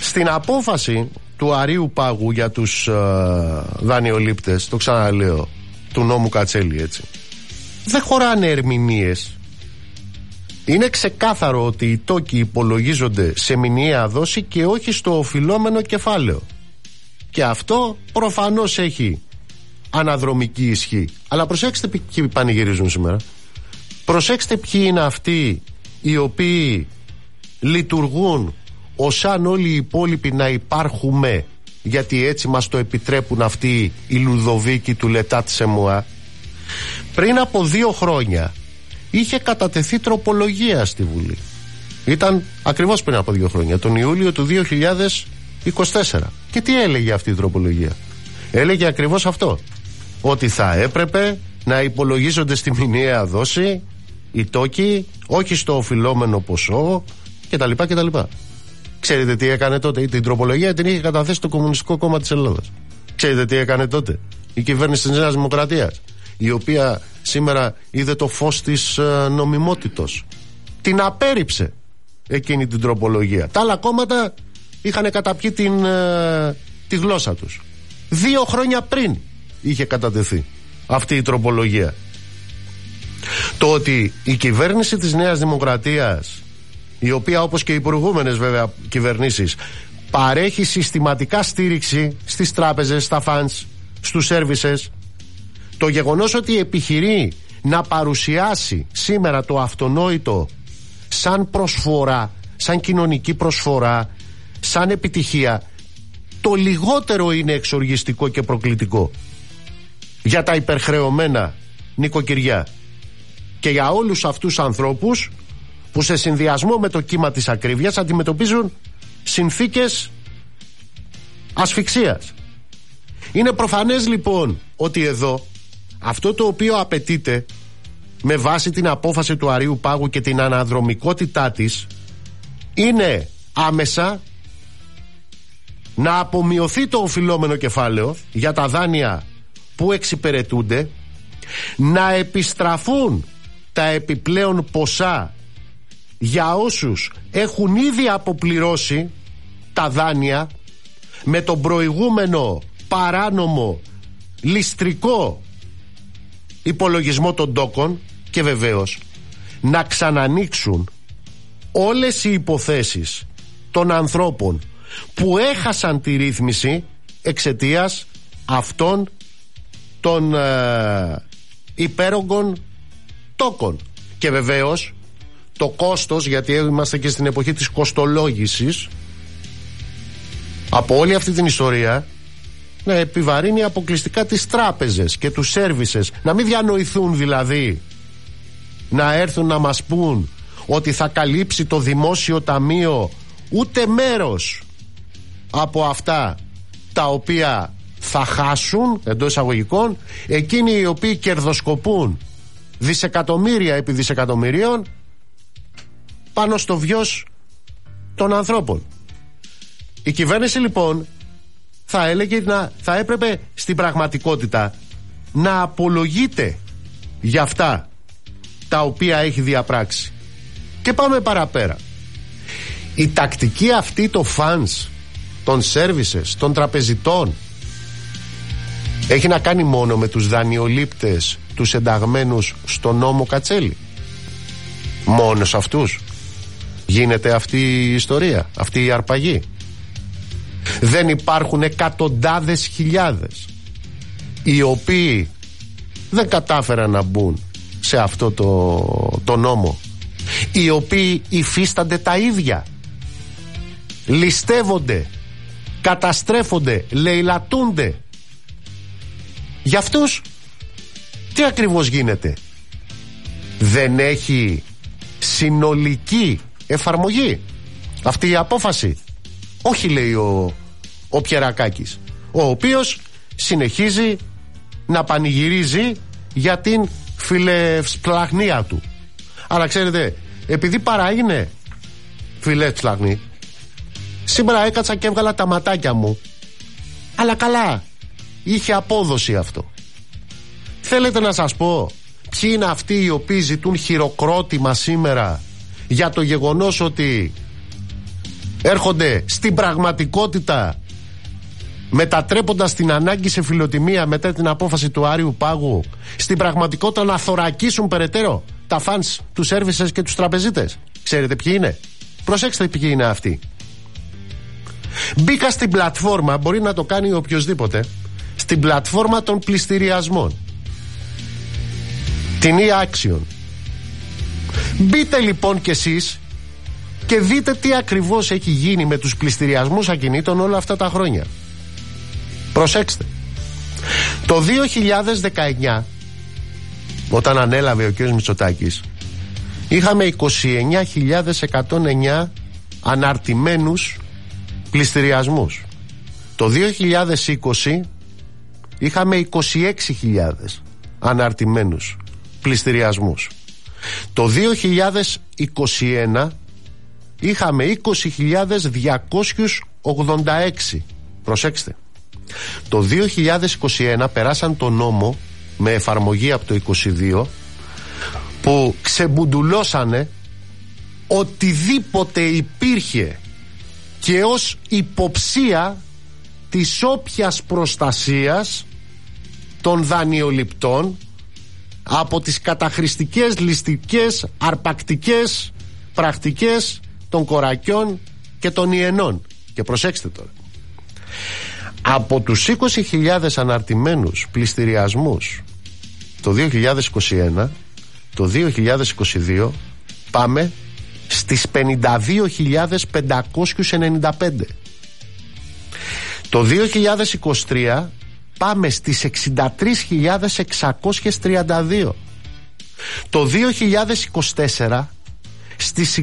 Στην απόφαση του Αρείου Πάγου για τους δανειολήπτες, το ξαναλέω, του νόμου Κατσέλη, έτσι, δεν χωράνε ερμηνείες. Είναι ξεκάθαρο ότι οι τόκοι υπολογίζονται σε μηνιαία δόση και όχι στο οφειλόμενο κεφάλαιο. Και αυτό προφανώς έχει αναδρομική ισχύ. Αλλά προσέξτε ποιοι πανηγυρίζουν σήμερα. Προσέξτε ποιοι είναι αυτοί οι οποίοι λειτουργούν ως αν όλοι οι υπόλοιποι να υπάρχουμε, γιατί έτσι μας το επιτρέπουν αυτοί οι Λουδοβίκοι του Λετάτ Σεμουά. Πριν από 2 χρόνια είχε κατατεθεί τροπολογία στη Βουλή. Ήταν ακριβώς πριν από 2 χρόνια, τον Ιούλιο του 2024. Και τι έλεγε αυτή η τροπολογία? Έλεγε ακριβώς αυτό, ότι θα έπρεπε να υπολογίζονται στη μηνιαία δόση οι τόκοι, όχι στο οφειλόμενο ποσό κτλ. Ξέρετε τι έκανε τότε? Την τροπολογία την είχε καταθέσει το Κομμουνιστικό Κόμμα της Ελλάδας. Ξέρετε τι έκανε τότε? Η κυβέρνηση της Νέας Δημοκρατίας, η οποία σήμερα είδε το φως της νομιμότητος. Την απέρριψε εκείνη την τροπολογία. Τα άλλα κόμματα είχαν καταπιεί τη γλώσσα τους. 2 χρόνια πριν είχε κατατεθεί αυτή η τροπολογία. Το ότι η κυβέρνηση της Νέας Δημοκρατίας, η οποία όπως και οι προηγούμενες βέβαια κυβερνήσεις παρέχει συστηματικά στήριξη στις τράπεζες, στα funds, στους services, το γεγονός ότι επιχειρεί να παρουσιάσει σήμερα το αυτονόητο σαν προσφορά, σαν κοινωνική προσφορά, σαν επιτυχία, το λιγότερο είναι εξοργιστικό και προκλητικό για τα υπερχρεωμένα νοικοκυριά και για όλους αυτούς τους ανθρώπους που σε συνδυασμό με το κύμα της ακρίβειας αντιμετωπίζουν συνθήκες ασφυξίας. Είναι προφανές λοιπόν ότι εδώ αυτό το οποίο απαιτείται με βάση την απόφαση του Αρείου Πάγου και την αναδρομικότητά της είναι άμεσα να απομειωθεί το οφειλόμενο κεφάλαιο για τα δάνεια που εξυπηρετούνται, να επιστραφούν τα επιπλέον ποσά για όσους έχουν ήδη αποπληρώσει τα δάνεια με τον προηγούμενο παράνομο ληστρικό υπολογισμό των τόκων, και βεβαίως να ξανανοίξουν όλες οι υποθέσεις των ανθρώπων που έχασαν τη ρύθμιση εξαιτίας αυτών των υπέρογκων τόκων. Και βεβαίως το κόστος, γιατί είμαστε και στην εποχή της κοστολόγησης, από όλη αυτή την ιστορία να επιβαρύνει αποκλειστικά τις τράπεζες και τους σέρβισες. Να μην διανοηθούν δηλαδή να έρθουν να μας πούν ότι θα καλύψει το δημόσιο ταμείο ούτε μέρος από αυτά τα οποία θα χάσουν, εντός εισαγωγικών, εκείνοι οι οποίοι κερδοσκοπούν δισεκατομμύρια επί δισεκατομμυρίων πάνω στο βιος των ανθρώπων. Η κυβέρνηση λοιπόν θα έπρεπε στην πραγματικότητα να απολογείται για αυτά τα οποία έχει διαπράξει. Και πάμε παραπέρα. Η τακτική αυτή των funds, των services, των τραπεζιτών έχει να κάνει μόνο με τους δανειολήπτες, τους ενταγμένους στο νόμο Κατσέλη? Μόνο σε αυτούς γίνεται αυτή η ιστορία, αυτή η αρπαγή? Δεν υπάρχουν εκατοντάδες χιλιάδες οι οποίοι δεν κατάφεραν να μπουν σε αυτό το νόμο, οι οποίοι υφίστανται τα ίδια, ληστεύονται, καταστρέφονται, λαιλατούνται? Για αυτούς τι ακριβώς γίνεται? Δεν έχει συνολική εφαρμογή αυτή η απόφαση? Όχι, λέει ο Πιερακάκης, ο οποίος συνεχίζει να πανηγυρίζει για την φιλευσπλαχνία του. Αλλά ξέρετε, επειδή παρά είναι φιλευσπλαχνή, σήμερα έκατσα και έβγαλα τα ματάκια μου, αλλά καλά, είχε απόδοση αυτό. Θέλετε να σας πω ποιοι είναι αυτοί οι οποίοι ζητούν χειροκρότημα σήμερα για το γεγονός ότι έρχονται στην πραγματικότητα, μετατρέποντας την ανάγκη σε φιλοτιμία μετά την απόφαση του Άριου Πάγου, στην πραγματικότητα να θωρακίσουν περαιτέρω τα φανς, τους services και τους τραπεζίτες. Ξέρετε ποιοι είναι? Προσέξτε ποιοι είναι αυτοί. Μπήκα στην πλατφόρμα, μπορεί να το κάνει οποιοσδήποτε, στην πλατφόρμα των πληστηριασμών, την e-Action. Μπείτε λοιπόν κι εσείς και δείτε τι ακριβώς έχει γίνει με τους πληστηριασμούς ακινήτων όλα αυτά τα χρόνια. Προσέξτε. Το 2019, όταν ανέλαβε ο κ. Μητσοτάκης, είχαμε 29.109 αναρτημένους πληστηριασμούς. Το 2020 είχαμε 26.000 αναρτημένους πληστηριασμούς. Το 2021 είχαμε 20.286. Προσέξτε. Το 2021 περάσαν το νόμο με εφαρμογή από το 22 που ξεμπουντουλώσανε οτιδήποτε υπήρχε και ως υποψία της όποιας προστασίας των δανειοληπτών από τις καταχρηστικές, ληστικές, αρπακτικές πρακτικές των κορακιών και των ιενών. Και προσέξτε τώρα, από τους 20.000 αναρτημένους πληστηριασμούς το 2021, το 2022 πάμε στις 52.595. Το 2023 πάμε στις 63.632. Το 2024 στις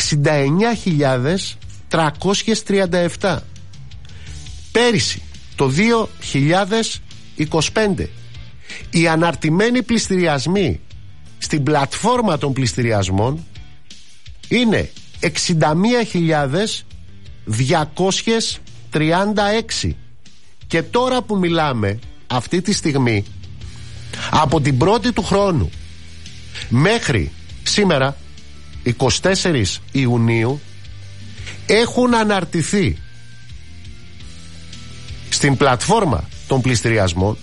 69.337. Πέρυσι, το 2025, οι αναρτημένοι πληστηριασμοί στην πλατφόρμα των πληστηριασμών είναι 61.236. Και τώρα που μιλάμε, αυτή τη στιγμή, από την 1η του χρόνου μέχρι σήμερα 24 Ιουνίου έχουν αναρτηθεί στην πλατφόρμα των πληστηριασμών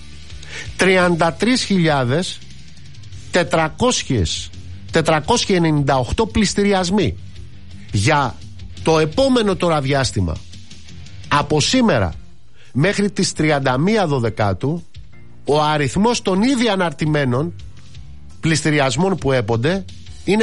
33.498 πληστηριασμοί. Για το επόμενο τώρα διάστημα, από σήμερα μέχρι τις 31 Δωδεκάτου, ο αριθμός των ήδη αναρτημένων πληστηριασμών που έπονται είναι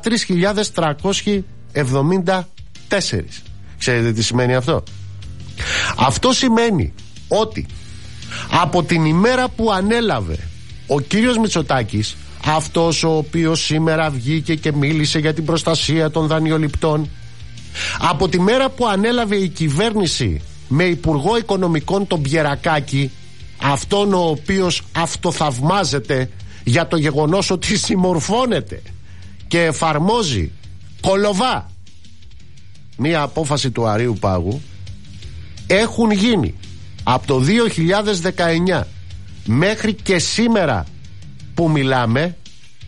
13.374. Ξέρετε τι σημαίνει αυτό? Αυτό σημαίνει ότι από την ημέρα που ανέλαβε ο κύριος Μητσοτάκης, αυτός ο οποίος σήμερα βγήκε και μίλησε για την προστασία των δανειοληπτών, από τη μέρα που ανέλαβε η κυβέρνηση με υπουργό οικονομικών τον Πιερακάκη, αυτόν ο οποίος αυτοθαυμάζεται για το γεγονός ότι συμμορφώνεται και εφαρμόζει κολοβά μία απόφαση του Αρείου Πάγου, έχουν γίνει από το 2019 μέχρι και σήμερα που μιλάμε,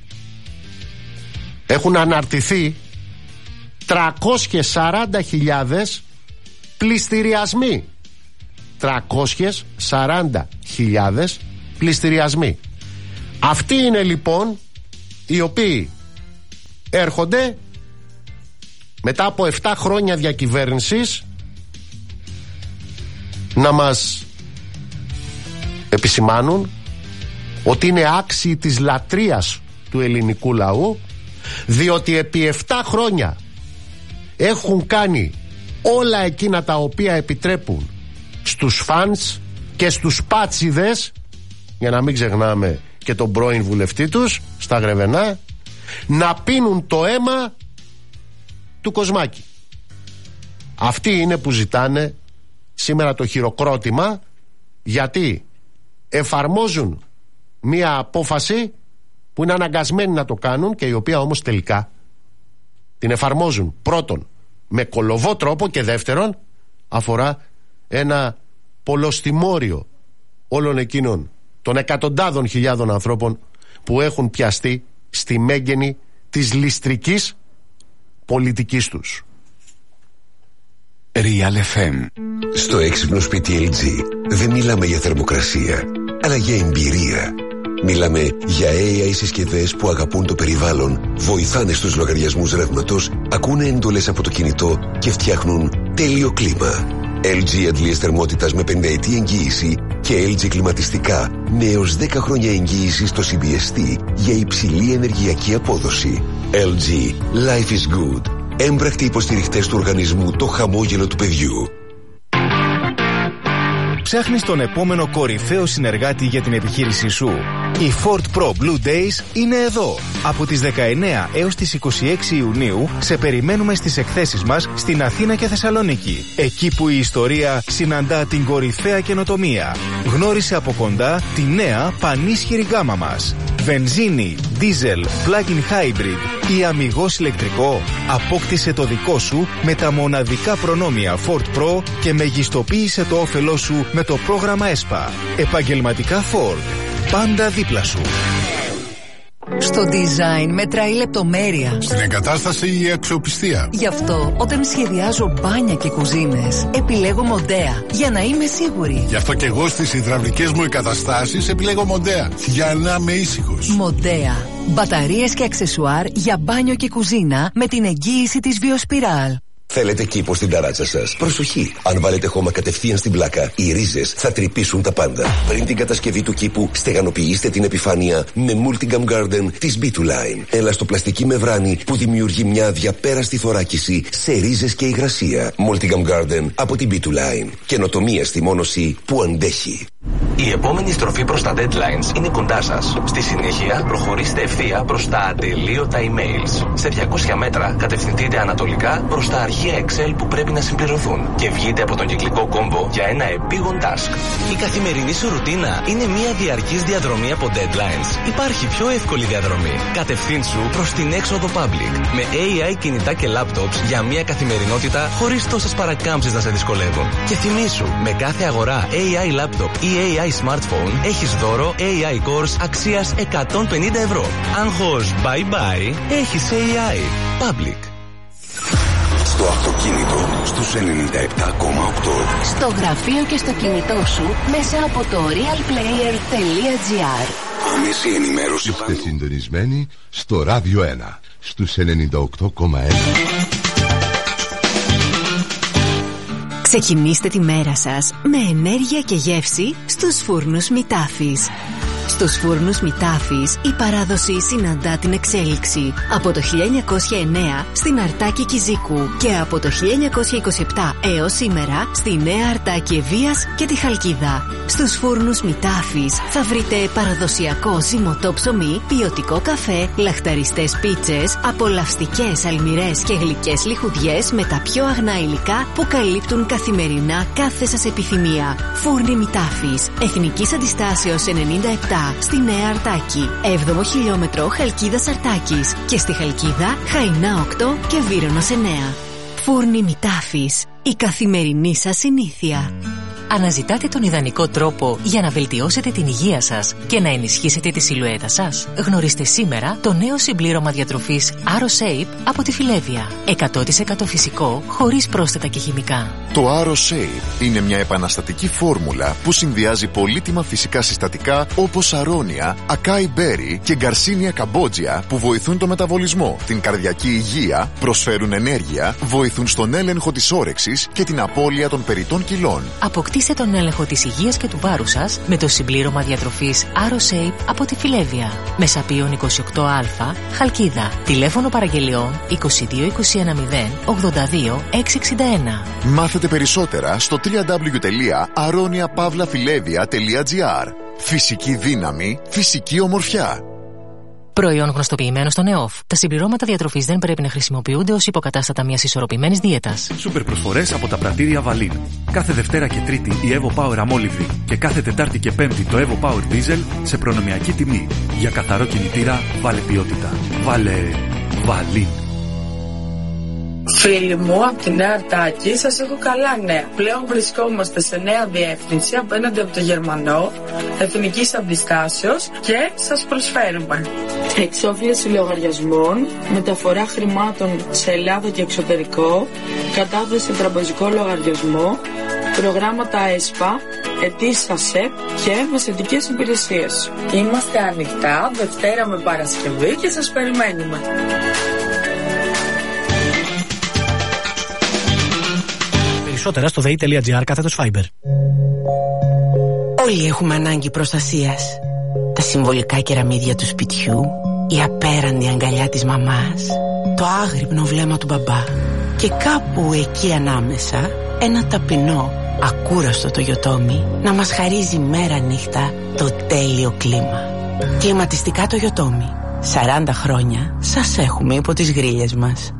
έχουν αναρτηθεί 340.000 πληστηριασμοί. 340.000 πληστηριασμοί. Αυτοί είναι λοιπόν οι οποίοι έρχονται μετά από 7 χρόνια διακυβέρνησης να μας επισημάνουν ότι είναι άξιοι της λατρείας του ελληνικού λαού, διότι επί 7 χρόνια έχουν κάνει όλα εκείνα τα οποία επιτρέπουν στους φανς και στους πάτσιδες, για να μην ξεχνάμε και τον πρώην βουλευτή τους στα Γρεβενά, να πίνουν το αίμα του Κοσμάκη. Αυτοί είναι που ζητάνε σήμερα το χειροκρότημα, γιατί εφαρμόζουν μία απόφαση που είναι αναγκασμένοι να το κάνουν και η οποία όμως τελικά την εφαρμόζουν πρώτον με κολοβό τρόπο και δεύτερον αφορά ένα πολλοστιμόριο όλων εκείνων των εκατοντάδων χιλιάδων ανθρώπων που έχουν πιαστεί στη μέγενη της ληστρικής πολιτικής τους. Real FM. Στο έξυπνο σπίτι LG δεν μιλάμε για θερμοκρασία, αλλά για εμπειρία. Μιλάμε για AI συσκευές που αγαπούν το περιβάλλον, βοηθάνε στους λογαριασμούς ρεύματος, ακούνε εντολές από το κινητό και φτιάχνουν τέλειο κλίμα. LG αντλίες θερμότητας με 5ετή εγγύηση και LG κλιματιστικά με έως 10 χρόνια εγγύηση στο CBST για υψηλή ενεργειακή απόδοση. LG. Life is good. Έμπρακτοι υποστηριχτές του οργανισμού Το Χαμόγελο του Παιδιού. Ψάχνεις τον επόμενο κορυφαίο συνεργάτη για την επιχείρησή σου? Η Ford Pro Blue Days είναι εδώ. Από τις 19 έως τις 26 Ιουνίου σε περιμένουμε στις εκθέσεις μας στην Αθήνα και Θεσσαλονίκη. Εκεί που η ιστορία συναντά την κορυφαία καινοτομία. Γνώρισε από κοντά τη νέα πανίσχυρη γάμα μας. Βενζίνη, δίζελ, plug-in hybrid ή αμιγώς ηλεκτρικό. Απόκτησε το δικό σου με τα μοναδικά προνόμια Ford Pro και μεγιστοποίησε το όφελό σου με το πρόγραμμα ΕΣΠΑ. Επαγγελματικά Ford. Πάντα δίπλα σου. Στο design μετράει η λεπτομέρεια. Στην εγκατάσταση η αξιοπιστία. Γι' αυτό όταν σχεδιάζω μπάνια και κουζίνες επιλέγω Μοντέα για να είμαι σίγουρη. Γι' αυτό και εγώ στις υδραυλικές μου εγκαταστάσεις επιλέγω Μοντέα για να είμαι ήσυχος. Μοντέα. Μπαταρίες και αξεσουάρ για μπάνιο και κουζίνα με την εγγύηση της Βιοσπιράλ. Θέλετε κήπο στην ταράτσα σας? Προσοχή! Αν βάλετε χώμα κατευθείαν στην πλάκα, οι ρίζες θα τρυπήσουν τα πάντα. Πριν την κατασκευή του κήπου, στεγανοποιήστε την επιφάνεια με Multigam Garden της B2Line. Ελαστοπλαστική μεμβράνη που δημιουργεί μια αδιαπέραστη θωράκιση σε ρίζες και υγρασία. Multigam Garden από την B2Line. Καινοτομία στη μόνωση που αντέχει. Η επόμενη στροφή προς τα deadlines είναι κοντά σας. Στη συνέχεια, προχωρήστε ευθεία προς τα ατελείωτα emails. Σε 200 μέτρα, κατευθυνθείτε ανατολικά προς τα αρχεία Excel που πρέπει να συμπληρωθούν και βγείτε από τον κυκλικό κόμβο για ένα επίγον task. Η καθημερινή σου ρουτίνα είναι μια διαρκής διαδρομή από deadlines. Υπάρχει πιο εύκολη διαδρομή. Κατευθύνσου προς την έξοδο public. Με AI κινητά και laptops για μια καθημερινότητα χωρίς τόσες παρακάμψεις να σε δυσκολεύουν. Και θυμήσου, με κάθε αγορά AI laptop ή AI smartphone έχεις δώρο AI cores αξίας 150 ευρώ. Άγχος bye bye, έχεις AI. Public. Στο αυτοκίνητο στους 97,8. Στο γραφείο και στο κινητό σου μέσα από το realplayer.gr. Άμεση ενημέρωση. Είστε συντονισμένοι στο Ράδιο 1 στους 98,1. Ξεκινήστε τη μέρα σας με ενέργεια και γεύση στους φούρνους Μητάφης. Στους φούρνους Μητάφης η παράδοση συναντά την εξέλιξη. Από το 1909 στην Αρτάκη Κιζίκου και από το 1927 έως σήμερα στη Νέα Αρτάκη Ευβοίας και τη Χαλκίδα. Στους φούρνους Μητάφης θα βρείτε παραδοσιακό ζυμωτό ψωμί, ποιοτικό καφέ, λαχταριστές πίτσες, απολαυστικές αλμυρές και γλυκές λιχουδιές με τα πιο αγνά υλικά που καλύπτουν καθημερινά κάθε σας επιθυμία. Φούρνοι Μητάφης, Εθνικής Αντιστάσεως 97 στη Νέα Αρτάκη, 7ο χιλιόμετρο Χαλκίδας Αρτάκης και στη Χαλκίδα Χαϊνά 8 και Βύρονος 9. Φούρνοι Μητάφης, η καθημερινή σας συνήθεια. Αναζητάτε τον ιδανικό τρόπο για να βελτιώσετε την υγεία σας και να ενισχύσετε τη σιλουέτα σας? Γνωρίστε σήμερα το νέο συμπλήρωμα διατροφής AroShape από τη Φιλέβια. 100% φυσικό, χωρίς πρόσθετα και χημικά. Το AroShape είναι μια επαναστατική φόρμουλα που συνδυάζει πολύτιμα φυσικά συστατικά όπως αρώνια, ακάι μπέρι και γκαρσίνια καμπότζια που βοηθούν το μεταβολισμό, την καρδιακή υγεία, προσφέρουν ενέργεια, βοηθούν στον έλεγχο της όρεξης και την απώλεια των περιττών κιλών. Αποκτήστε τον έλεγχο της υγείας και του βάρους σας με το συμπλήρωμα διατροφής AroShape από τη Φιλέβια. Μεσαπίων 28Α, Χαλκίδα. Τηλέφωνο παραγγελιών 22 210 82 661. Μάθετε περισσότερα στο www.aroniapavlafilevia.gr. Φυσική δύναμη, φυσική ομορφιά. Προϊόν γνωστοποιημένο στο ΝΕΟΦ. Τα συμπληρώματα διατροφής δεν πρέπει να χρησιμοποιούνται ως υποκατάστατα μιας ισορροπημένης δίαιτας. Σούπερ προσφορές από τα πρατήρια Βαλίν. Κάθε Δευτέρα και Τρίτη η Evo Power αμόλυβδη και κάθε Τετάρτη και Πέμπτη το Evo Power Diesel σε προνομιακή τιμή. Για καθαρό κινητήρα βάλε ποιότητα. Βάλε Βαλίν. Φίλοι μου από τη Νέα Αρτάκη, σας έχω καλά νέα. Πλέον βρισκόμαστε σε νέα διεύθυνση απέναντι από το Γερμανό, εθνικής αντιστάσεως, και σας προσφέρουμε εξόφληση λογαριασμών, μεταφορά χρημάτων σε Ελλάδα και εξωτερικό, κατάθεση τραπεζικό λογαριασμό, προγράμματα ΕΣΠΑ, αιτήσεις ΑΣΕΠ και μεσαιτικές υπηρεσίες. Είμαστε ανοιχτά Δευτέρα με Παρασκευή και σας περιμένουμε. Περισσότερα στο dei.gr/Fiber. Όλοι έχουμε ανάγκη προστασίας. Τα συμβολικά κεραμίδια του σπιτιού, η απέραντη αγκαλιά της μαμάς, το άγρυπνο βλέμμα του μπαμπά και κάπου εκεί ανάμεσα ένα ταπεινό, ακούραστο το Yotomi να μας χαρίζει μέρα νύχτα το τέλειο κλίμα. Κλιματιστικά το Yotomi. 40 χρόνια σας έχουμε υπό τις γρίλες μας.